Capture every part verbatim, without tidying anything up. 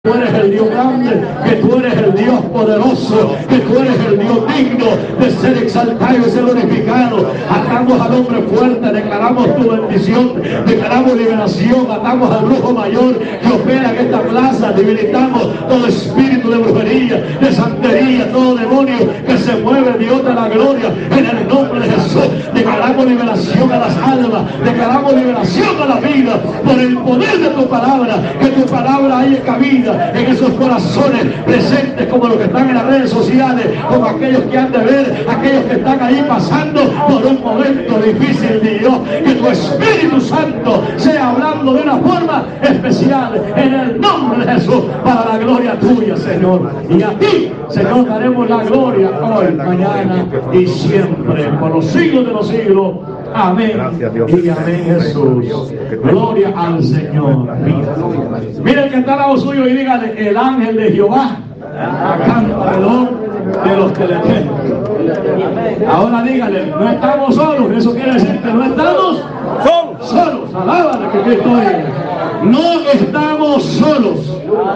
Tú eres el Dios grande, que tú eres el Dios poderoso, que tú eres el Dios digno de ser exaltado y ser glorificado. Atamos al hombre fuerte, declaramos tu bendición, declaramos liberación, atamos al brujo mayor que opera en esta plaza, debilitamos todo espíritu de brujería, de santería, todo demonio que se mueve, Dios de la gloria, en el nombre de Jesús. Declaramos liberación a las almas, declaramos liberación a la vida, por el poder de tu palabra, que tu palabra haya cabida en esos corazones presentes, como los que están en las redes sociales, como aquellos que han de ver, aquellos que están ahí pasando por un momento difícil, Dios, que tu Espíritu Santo sea hablando de una forma especial, en el nombre de Jesús, para la gloria tuya, Señor. Y a ti, Señor, daremos la gloria hoy, mañana y siempre, por los siglos de los siglos. Amén. Gracias, Dios. Y amén, Jesús. Gloria al Señor. Miren que está al lado suyo y dígale: el ángel de Jehová acampa alrededor de los que le temen. Ahora dígale: no estamos solos. Eso quiere decir que no estamos solos. Alábale que Cristo diga: no estamos solos.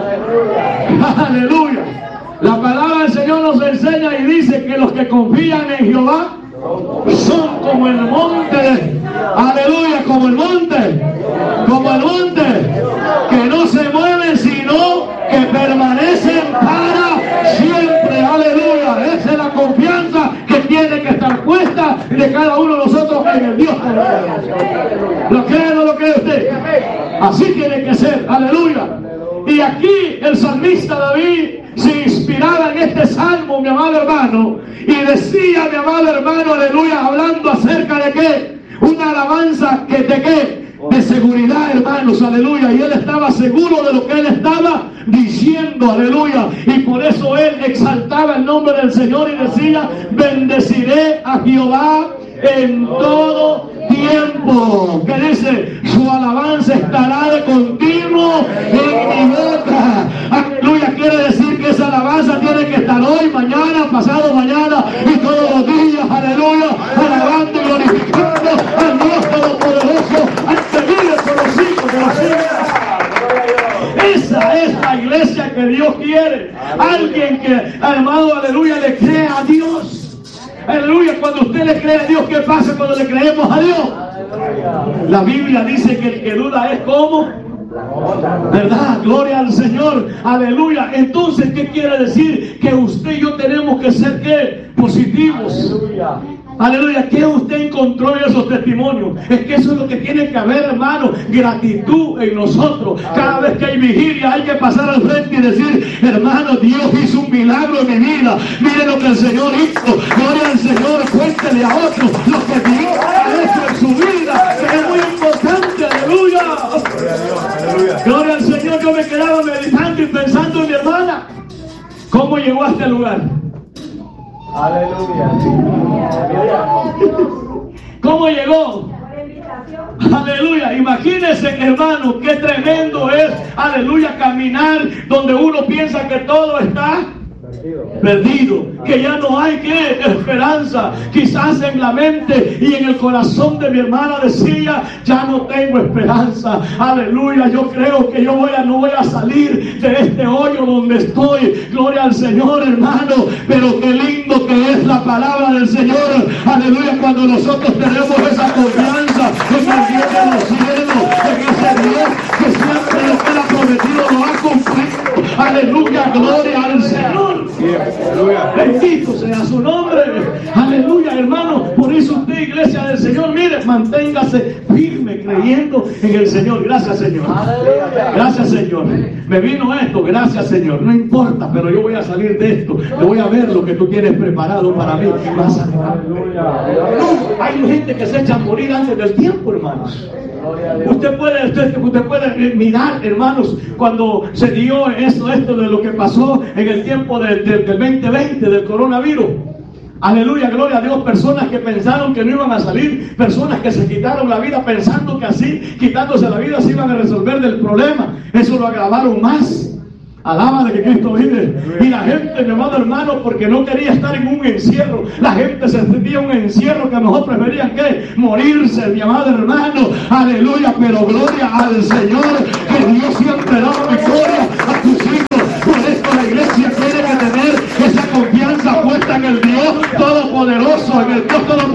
Aleluya. La palabra del Señor nos enseña y dice que los que confían en Jehová son como el monte, aleluya, como el monte, como el monte, que no se mueven, sino que permanecen para siempre, aleluya. Esa es la confianza que tiene que estar puesta de cada uno de nosotros en el Dios poderoso. ¿Lo cree o no lo cree usted? Así tiene que ser, aleluya. Y aquí el salmista David se inspiraba en este salmo, mi amado hermano, y decía, mi amado hermano, aleluya, hablando acerca de qué, una alabanza que de qué, de seguridad, hermanos, aleluya, y él estaba seguro de lo que él estaba diciendo, aleluya, y por eso él exaltaba el nombre del Señor y decía: bendeciré a Jehová en todo tiempo. Que dice: su alabanza estará de continuo en mi boca. Aleluya. Quiere decir que esa alabanza tiene que estar hoy, mañana, pasado mañana y todos los días, aleluya, alabando y glorificando al Dios Todopoderoso, al seguir por los hijos de los hijos. Esa es la iglesia que Dios quiere. Alguien que, hermano, aleluya, le cree a Dios. Aleluya. Cuando usted le cree a Dios, ¿qué pasa cuando le creemos a Dios? La Biblia dice que el que duda es como, ¿verdad? Gloria al Señor. Aleluya. Entonces, ¿qué quiere decir? Que usted y yo tenemos que ser ¿qué? Positivos. Aleluya. Aleluya. ¿Qué usted encontró en esos testimonios? Es que eso es lo que tiene que haber, hermano. Gratitud en nosotros. Cada vez que hay vigilia hay que pasar al frente y decir: hermano, Dios hizo un milagro en mi vida. Mire lo que el Señor hizo. Gloria al Señor. Cuéntele a otros lo que Dios ha hecho en su vida. Es muy importante. Aleluya. Aleluya. Gloria al Señor. Yo me quedaba meditando y pensando en mi hermana. ¿Cómo llegó a este lugar? Aleluya. ¿Cómo llegó? Aleluya. Imagínense, hermano, qué tremendo es, aleluya, caminar donde uno piensa que todo está perdido, que ya no hay que esperanza. Quizás en la mente y en el corazón de mi hermana decía: ya no tengo esperanza, aleluya, yo creo que yo voy a, no voy a salir de este hoyo donde estoy. Gloria al Señor, hermano. Pero qué lindo que es la palabra del Señor, aleluya, cuando nosotros tenemos esa confianza en el Dios de los cielos, en ese Dios que siempre lo que Él ha prometido lo ha cumplido. Aleluya, gloria al Señor. Bendito sea su nombre. Aleluya, hermano. Por eso usted, iglesia del Señor, mire, manténgase firme creyendo en el Señor. Gracias, Señor. Gracias, Señor. Me vino esto, gracias, Señor. No importa, pero yo voy a salir de esto. Yo voy a ver lo que tú tienes preparado para mí. Vas a... No, hay gente que se echa a morir antes del tiempo, hermanos. Usted puede, usted, usted puede mirar, hermanos, cuando se dio esto, esto de lo que pasó en el tiempo de, de, del veinte veinte, del coronavirus. Aleluya, gloria a Dios. Personas que pensaron que no iban a salir, personas que se quitaron la vida pensando que así, quitándose la vida, se iban a resolver del problema. Eso lo agravaron más. Alaba de que Cristo vive. Y la gente, mi amado hermano, porque no quería estar en un encierro, la gente se sentía un encierro que a lo mejor preferían que morirse, mi amado hermano. Aleluya, pero gloria al Señor, que Dios siempre da victoria a tus hijos.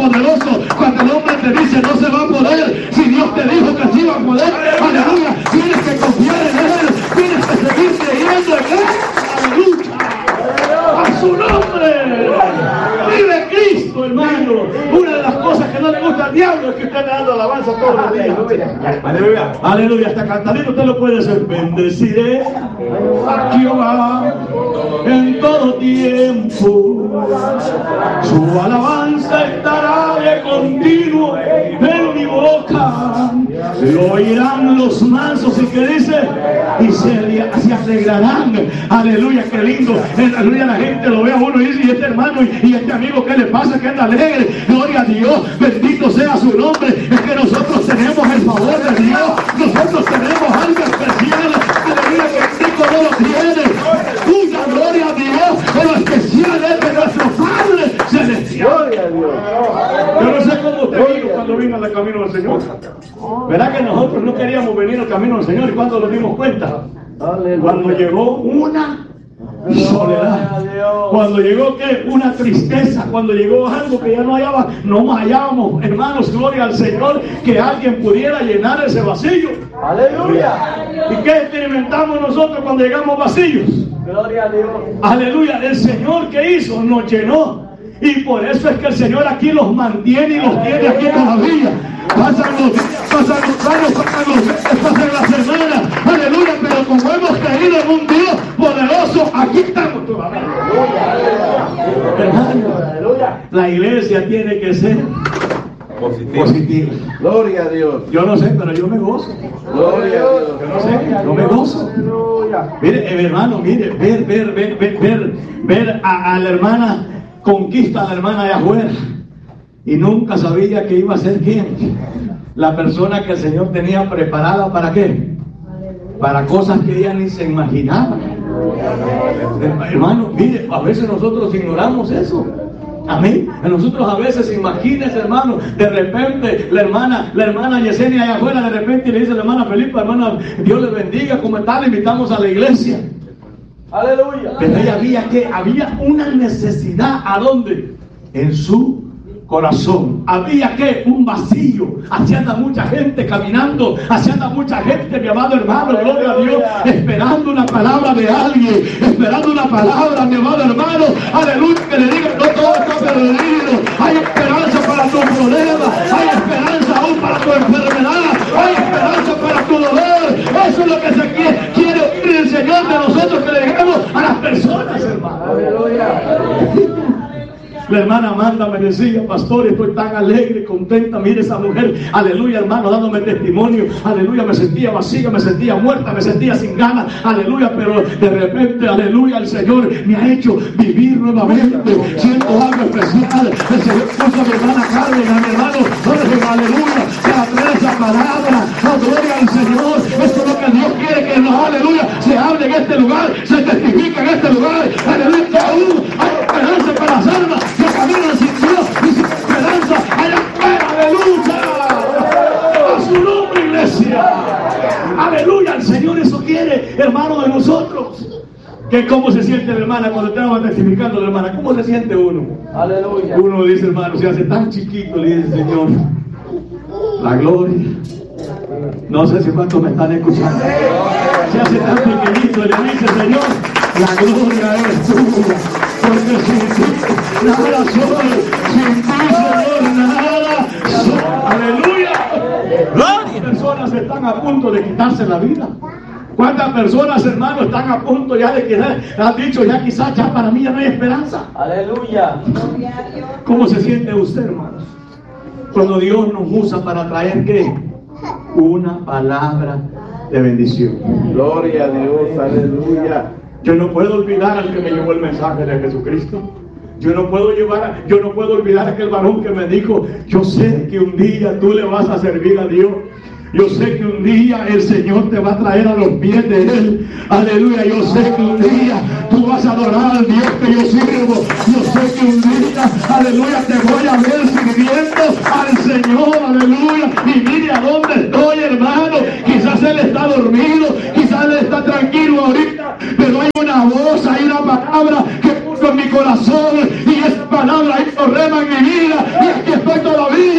poderoso. Cuando el hombre te dice no se va a poder, si Dios te dijo que sí va a poder, aleluya, tienes que confiar en Él, tienes que seguir creyendo en Él, aleluya, a su nombre. Vive Cristo, hermano. Una de las cosas que no le gusta al diablo es que usted le da alabanza todos los días. Aleluya, aleluya, hasta cantadito usted lo puede hacer. Bendeciré a Jehová en todo tiempo, su alabanza estará de continuo en mi boca. Lo oirán los mansos y que dice, y se, se alegrarán. Aleluya, qué lindo. Aleluya, la gente lo ve a uno y dice, y este hermano y, y este amigo, ¿qué le pasa? Que anda alegre. Gloria a Dios, bendito sea su nombre. Es que nosotros tenemos el favor de Dios, nosotros tenemos algo especial. Aleluya, que Cristo no lo tiene. Tuya, gloria a Dios, pero especial es de nuestro Padre celestial. Gloria a Dios. Yo no sé cómo usted vino cuando vino al camino del Señor. ¿Verdad que nosotros no queríamos venir al camino del Señor? ¿Y cuando nos dimos cuenta? Cuando llegó una soledad, cuando llegó que una tristeza, cuando llegó algo que ya no hallaba, no hallábamos, hermanos, gloria al Señor, que alguien pudiera llenar ese vacío. Aleluya. ¿Y qué experimentamos nosotros cuando llegamos vacíos? Gloria a Dios. Aleluya. El Señor, ¿qué hizo? Nos llenó. Y por eso es que el Señor aquí los mantiene y los tiene aquí todavía. Pasan los días, pasan los años, pasan los meses, pasan las semanas. Aleluya, pero como hemos creído en un Dios poderoso, aquí estamos todavía. Aleluya. La iglesia tiene que ser positiva. positiva. Gloria a Dios. Yo no sé, pero yo me gozo. Gloria a Dios. Yo no sé, yo me gozo. Mire, eh, hermano, mire, ver, ver, ver, ver, ver, ver a, a la hermana, conquista a la hermana de afuera. Y nunca sabía que iba a ser quién. La persona que el Señor tenía preparada para qué. Para cosas que ella ni se imaginaba. Hermano, mire, a veces nosotros ignoramos eso. Amén. Nosotros a veces, imagínense, hermano, de repente la hermana, la hermana Yesenia allá afuera, de repente le dice a la hermana Felipe, hermana, Dios le bendiga, ¿cómo está? Le invitamos a la iglesia. Aleluya. Pero ella había que, había una necesidad, ¿a dónde? En su corazón. Había que un vacío. Así anda mucha gente caminando, así anda mucha gente, mi amado hermano, gloria a Dios, esperando una palabra de alguien, esperando una palabra, mi amado hermano, aleluya, que le diga, no todo está perdido, hay esperanza para tu problema, hay esperanza aún para tu enfermedad, hay esperanza para tu dolor. Eso es lo que se quiere, quiere oír el Señor de nosotros, que le digamos a las personas, hermano. Aleluya. La hermana Amanda me decía, pastor, estoy tan alegre, contenta, mire esa mujer, aleluya, hermano, dándome testimonio, aleluya, me sentía vacía, me sentía muerta, me sentía sin ganas, aleluya, pero de repente, aleluya, el Señor me ha hecho vivir nuevamente, siento algo especial. El Señor puso a mi hermana Carmen, a mi hermano Jorge, aleluya, para traer esa palabra, oh, gloria al Señor. Esto es lo que Dios quiere, que nos, aleluya, se hable en este lugar, se testifica en este lugar, aleluya, que aún hay esperanza para las almas que caminan sin Dios y sin esperanza. Allá afuera, aleluya, a su nombre, iglesia, aleluya. El Señor eso quiere, hermano, de nosotros. Que cómo se siente la hermana cuando estaba testificando la hermana, cómo se siente uno. Aleluya. Uno dice, hermano, se hace tan chiquito, le dice, Señor, la gloria. No sé si cuántos me están escuchando. Se hace tan pequeñito, le dice, Señor, la gloria es tuya. Porque sin ti nada soy, sin ti, Señor, nada soy. Aleluya. ¿Cuántas personas están a punto de quitarse la vida? ¿Cuántas personas, hermanos, están a punto ya de quedar? Han dicho, ya quizás ya para mí ya no hay esperanza. Aleluya. ¿Cómo se siente usted, hermanos? Cuando Dios nos usa para traer, ¿qué? Una palabra de bendición. Gloria a Dios, aleluya. Yo no puedo olvidar al que me llevó el mensaje de Jesucristo. Yo no puedo llevar, yo no puedo olvidar a aquel varón que me dijo, yo sé que un día tú le vas a servir a Dios. Yo sé que un día el Señor te va a traer a los pies de Él. Aleluya. Yo sé que un día tú vas a adorar al Dios que yo sirvo. Yo sé que un día, aleluya, te voy a ver sirviendo al Señor. Aleluya. Y mire a dónde estoy, hermano. Quizás Él está dormido, quizás Él está tranquilo ahorita, pero hay una voz, hay una palabra que puso en mi corazón, y esa palabra palabra hizo rema en mi vida y aquí estoy todavía.